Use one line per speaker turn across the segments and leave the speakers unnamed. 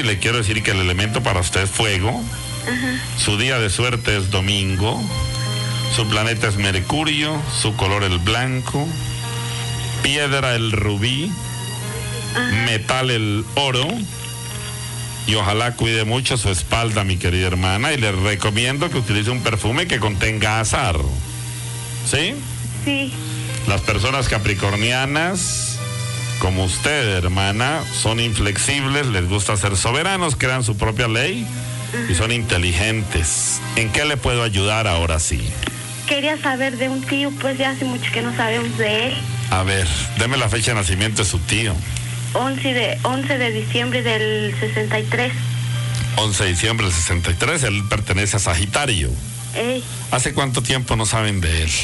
le quiero decir que el elemento para usted es fuego.
Ajá.
Su día de suerte es domingo. Su planeta es Mercurio. Su color el blanco. Piedra el rubí.
Ajá.
Metal el oro. Y ojalá cuide mucho su espalda, mi querida hermana. Y le recomiendo que utilice un perfume que contenga azahar. ¿Sí?
Sí.
Las personas capricornianas, como usted, hermana, son inflexibles, les gusta ser soberanos, crean su propia ley y son inteligentes. ¿En qué le puedo ayudar ahora sí?
Quería saber de un tío, pues ya hace mucho que no sabemos de él.
A ver, deme la fecha de nacimiento de su tío.
11 de diciembre del 63.
11 de diciembre del 63, él pertenece a Sagitario.
Ey,
¿Hace cuánto tiempo no saben de él?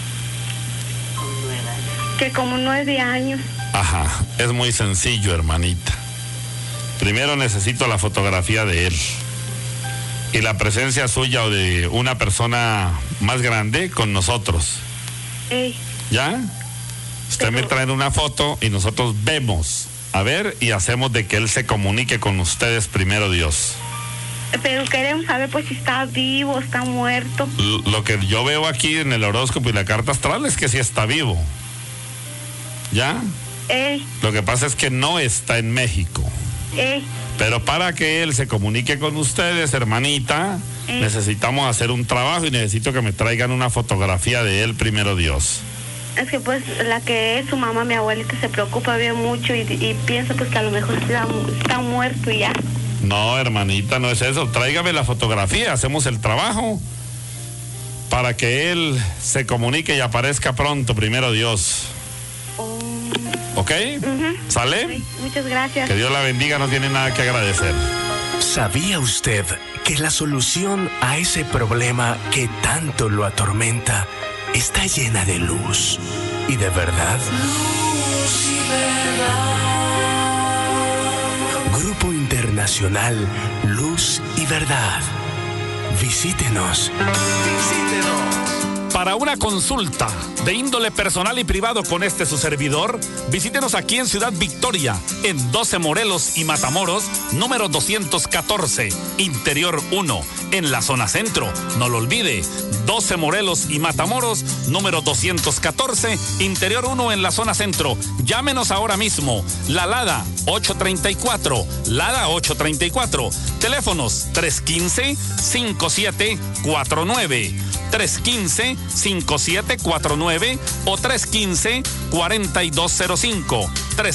que como 9 años.
Ajá, es muy sencillo, hermanita. Primero necesito la fotografía de él y la presencia suya o de una persona más grande con nosotros.
Ey,
¿Ya? Usted me trae una foto y nosotros vemos, a ver, y hacemos de que él se comunique con ustedes primero Dios.
pero queremos saber pues si está vivo, está muerto.
Lo que yo veo aquí en el horóscopo y la carta astral es que sí está vivo. ¿Ya?
Ey,
Lo que pasa es que no está en México.
ey,
Pero para que él se comunique con ustedes, hermanita, necesitamos hacer un trabajo y necesito que me traigan una fotografía de él primero Dios.
es que pues la que es su mamá, mi abuelita, se preocupa bien mucho y piensa pues que a lo mejor está muerto y ya.
No, hermanita, no es eso. Tráigame la fotografía, hacemos el trabajo para que él se comunique y aparezca pronto, primero Dios. ¿Ok? ¿Sale?
Ay, muchas gracias.
Que Dios la bendiga, no tiene nada que agradecer.
¿Sabía usted que la solución a ese problema que tanto lo atormenta está llena de luz y de verdad? Luz y verdad. Grupo Internacional Luz y Verdad. Visítenos.
Para una consulta de índole personal y privado con su servidor, visítenos aquí en Ciudad Victoria, en 12 Morelos y Matamoros, número 214, Interior 1, en la zona centro. No lo olvide, 12 Morelos y Matamoros, número 214, Interior 1, en la zona centro. Llámenos ahora mismo, la Lada 834, Lada 834, teléfonos 315-5749. 315-5749 o 315-4205.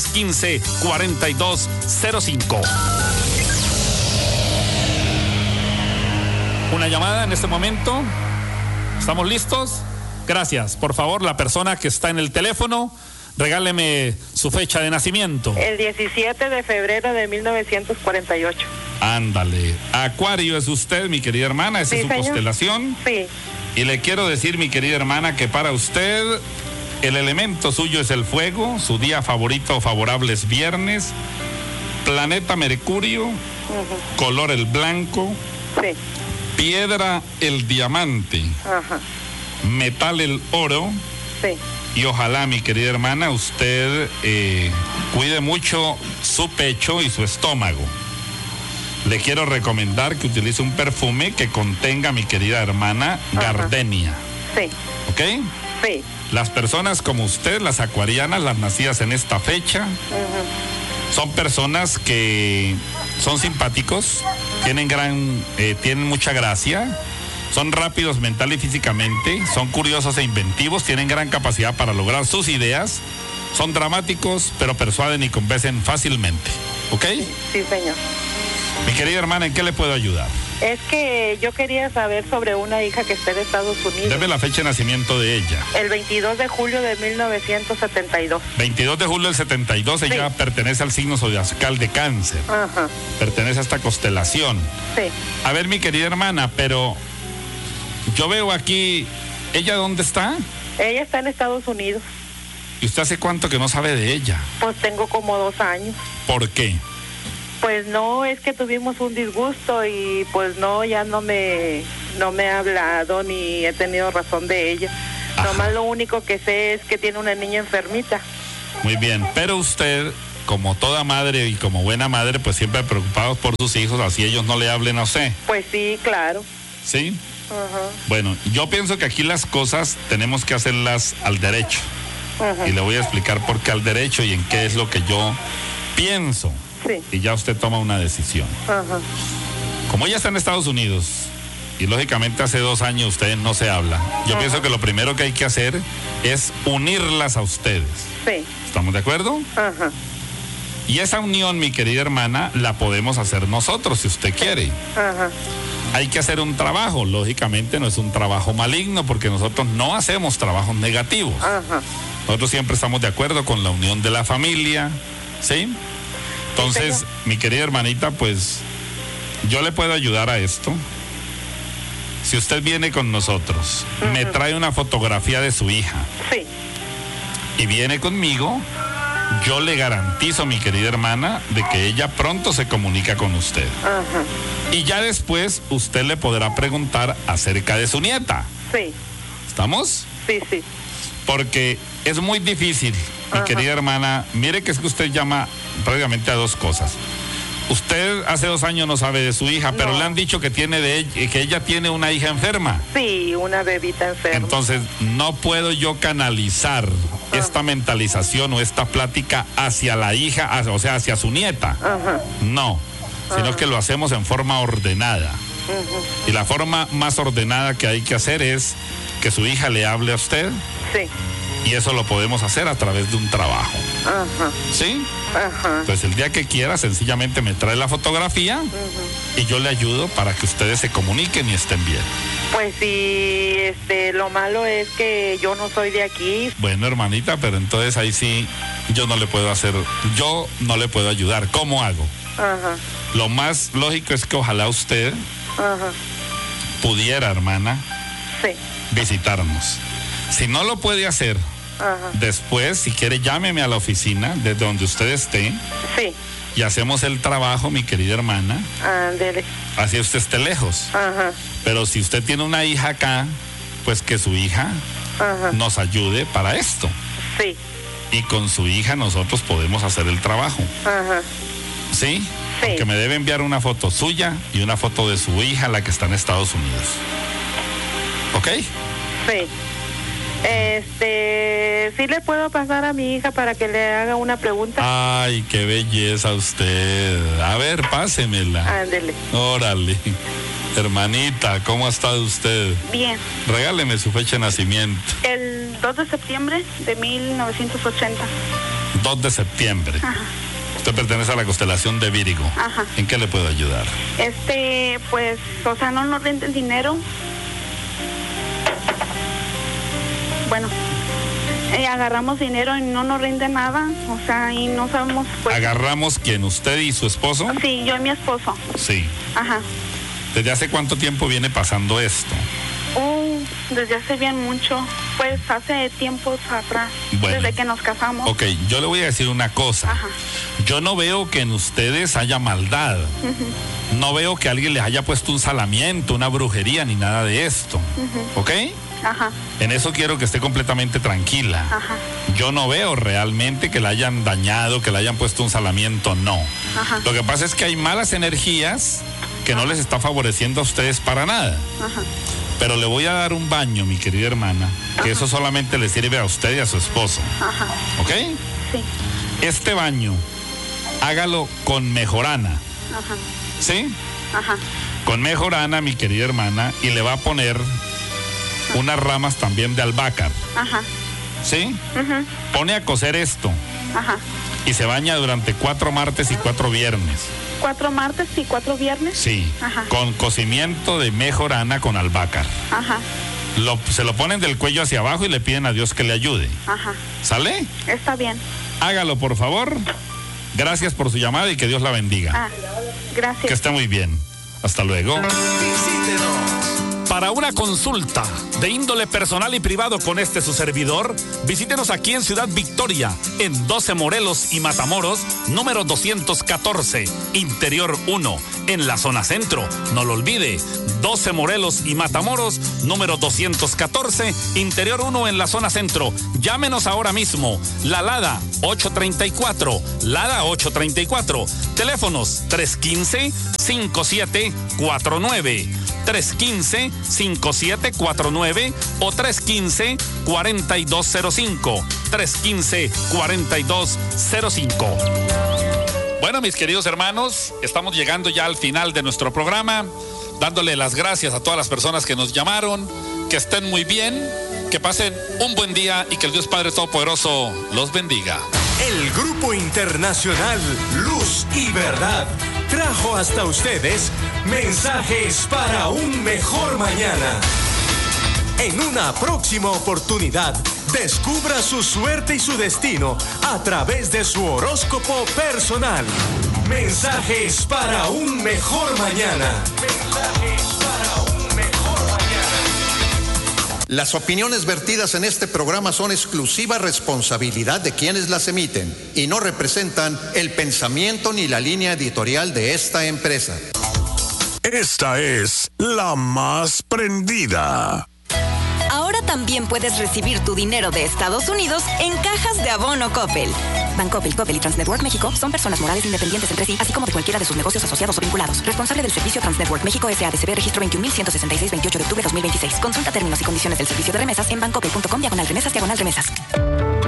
315-4205. Una llamada en este momento. ¿Estamos listos? Gracias. Por favor, la persona que está en el teléfono, regáleme su fecha de nacimiento.
El 17 de febrero de 1948.
Ándale. Acuario es usted, mi querida hermana. Esa
Sí,
es su
señor.
constelación.
Sí.
Y le quiero decir, mi querida hermana, que para usted el elemento suyo es el fuego, su día favorito o favorable es viernes, planeta Mercurio, color el blanco,
Sí.
piedra el diamante,
Ajá.
metal el oro,
Sí.
y ojalá, mi querida hermana, usted cuide mucho su pecho y su estómago. Le quiero recomendar que utilice un perfume que contenga, mi querida hermana, gardenia.
Sí.
¿Ok?
Sí.
Las personas como usted, las acuarianas, las nacidas en esta fecha, son personas que son simpáticos, tienen mucha gracia, son rápidos mental y físicamente, son curiosos e inventivos, tienen gran capacidad para lograr sus ideas, son dramáticos, pero persuaden y convencen fácilmente. ¿Ok?
Sí, señor.
Mi querida hermana, ¿en qué le puedo ayudar?
Es que yo quería saber sobre una hija que está en Estados Unidos.
Deme la fecha de nacimiento de ella.
El 22 de julio de 1972.
22 de julio del 72, ella pertenece al signo zodiacal de Cáncer.
Ajá.
Pertenece a esta constelación.
Sí.
A ver, mi querida hermana, pero yo veo aquí, ¿ella dónde está?
Ella está en Estados Unidos.
¿Y usted hace cuánto que no sabe de ella?
Pues tengo como 2 años.
¿Por qué?
Pues no, es que tuvimos un disgusto y pues no, ya no me ha hablado ni he tenido razón de ella. Nomás lo único que sé es que tiene una niña enfermita.
Muy bien, pero usted como toda madre y como buena madre, pues siempre preocupados por sus hijos, así ellos no le hablen a usted.
Pues sí, claro.
¿Sí?
Ajá.
Bueno, yo pienso que aquí las cosas tenemos que hacerlas al derecho.
Ajá.
Y le voy a explicar por qué al derecho y en qué es lo que yo pienso.
Sí.
Y ya usted toma una decisión.
Ajá.
Como ella está en Estados Unidos y lógicamente hace 2 años ustedes no se hablan, yo pienso que lo primero que hay que hacer es unirlas a ustedes.
Sí.
¿Estamos de acuerdo?
Ajá.
Y esa unión, mi querida hermana, la podemos hacer nosotros si usted quiere.
Ajá.
Hay que hacer un trabajo, lógicamente no es un trabajo maligno porque nosotros no hacemos trabajos negativos.
Ajá.
Nosotros siempre estamos de acuerdo con la unión de la familia, ¿sí? Entonces, mi querida hermanita, pues yo le puedo ayudar a esto. Si usted viene con nosotros, me trae una fotografía de su hija
Sí.
y viene conmigo, yo le garantizo, mi querida hermana, de que ella pronto se comunica con usted.
Ajá.
Y ya después usted le podrá preguntar acerca de su nieta.
Sí.
¿Estamos?
Sí, sí.
Porque es muy difícil, mi querida hermana. Mire que es que usted llama prácticamente a 2 cosas. Usted hace 2 años no sabe de su hija, pero le han dicho que que ella tiene una hija enferma.
Sí, una bebita enferma.
Entonces, no puedo yo canalizar esta mentalización o esta plática hacia la hija, o sea, hacia su nieta.
Ajá.
No, sino que lo hacemos en forma ordenada. Y la forma más ordenada que hay que hacer es que su hija le hable a usted.
Sí.
Y eso lo podemos hacer a través de un trabajo.
Ajá.
¿Sí?
Ajá.
Entonces el día que quiera sencillamente me trae la fotografía y yo le ayudo para que ustedes se comuniquen y estén bien.
Pues sí, lo malo es que yo no soy de aquí.
Bueno, hermanita, pero entonces ahí sí yo no le puedo ayudar. ¿Cómo hago?
Ajá.
Lo más lógico es que ojalá usted
Ajá.
pudiera, hermana,
Sí.
visitarnos. Si no lo puede hacer,
Ajá.
después, si quiere, llámeme a la oficina desde donde usted esté
Sí.
y hacemos el trabajo, mi querida hermana,
Ándele.
así usted esté lejos.
Ajá.
Pero si usted tiene una hija acá, pues que su hija
Ajá.
nos ayude para esto.
Sí.
Y con su hija nosotros podemos hacer el trabajo.
Ajá.
¿Sí?
Sí.
Que me debe enviar una foto suya y una foto de su hija, la que está en Estados Unidos. ¿Ok?
Sí. Sí le puedo pasar a mi hija para que le haga una pregunta.
Ay, qué belleza usted. A ver, pásemela.
Ándele.
Órale. Hermanita, ¿cómo ha estado usted?
Bien.
Regáleme su fecha de nacimiento.
El 2 de septiembre de 1980.
2 de septiembre.
Ajá.
Usted pertenece a la constelación de Virgo.
Ajá.
¿En qué le puedo ayudar?
Pues, o sea, no nos rinde el dinero. Bueno, agarramos dinero y no nos rinde nada, o sea, y no sabemos, pues...
¿Agarramos quién? ¿Usted y su esposo?
Sí, yo y mi esposo.
Sí.
Ajá.
¿Desde hace cuánto tiempo viene pasando esto?
Desde hace bien mucho, pues hace tiempos atrás,
Bueno.
desde que nos casamos.
Ok, yo le voy a decir una cosa.
Ajá.
Yo no veo que en ustedes haya maldad. No veo que alguien les haya puesto un salamiento, una brujería, ni nada de esto. ¿Ok?
Ajá.
En eso quiero que esté completamente tranquila.
Ajá.
Yo no veo realmente que la hayan dañado, que le hayan puesto un salamiento, no.
Ajá.
Lo que pasa es que hay malas energías que no les está favoreciendo a ustedes para nada.
Ajá.
Pero le voy a dar un baño, mi querida hermana, que eso solamente le sirve a usted y a su esposo.
Ajá.
¿Ok?
Sí.
Este baño, hágalo con mejorana.
Ajá.
¿Sí?
Ajá.
Con mejorana, mi querida hermana, y le va a poner unas ramas también de albahaca.
Ajá.
¿Sí?
Ujú.
Pone a cocer esto
Ajá.
y se baña durante 4 martes y 4 viernes.
4 martes y 4 viernes.
Sí.
Ajá.
Con cocimiento de mejorana con albahaca.
Ajá.
Se lo ponen del cuello hacia abajo y le piden a Dios que le ayude.
Ajá.
¿Sale?
Está bien.
Hágalo, por favor. Gracias por su llamada y que Dios la bendiga.
Ah, gracias.
Que esté muy bien. Hasta luego.
Para una consulta de índole personal y privado con su servidor, visítenos aquí en Ciudad Victoria, en 12 Morelos y Matamoros, número 214, Interior 1, en la zona centro. No lo olvide, 12 Morelos y Matamoros, número 214, Interior 1 en la zona centro. Llámenos ahora mismo. La Lada 834, Lada 834. Teléfonos 315-5749, 315-5749 o 315-4205, 315-4205. Bueno, mis queridos hermanos, estamos llegando ya al final de nuestro programa, dándole las gracias a todas las personas que nos llamaron, que estén muy bien, que pasen un buen día y que el Dios Padre Todopoderoso los bendiga.
El Grupo Internacional Luz y Verdad trajo hasta ustedes mensajes para un mejor mañana. En una próxima oportunidad, descubra su suerte y su destino a través de su horóscopo personal. Mensajes para un mejor mañana. Mensajes para un mejor mañana.
Las opiniones vertidas en este programa son exclusiva responsabilidad de quienes las emiten y no representan el pensamiento ni la línea editorial de esta empresa.
Esta es la más prendida.
Ahora también puedes recibir tu dinero de Estados Unidos en cajas de abono Coppel. Bancoppel, Coppel y Transnetwork México son personas morales independientes entre sí, así como de cualquiera de sus negocios asociados o vinculados. Responsable del servicio Transnetwork México S.A.D.C.B. registro 21.166, 28 de octubre 2026. Consulta términos y condiciones del servicio de remesas en bancoppel.com/remesas/remesas.